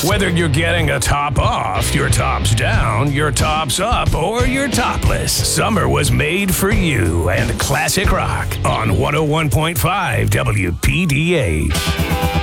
Whether you're getting a top off, your top's down, your top's up, or you're topless, summer was made for you and classic rock on 101.5 WPDA.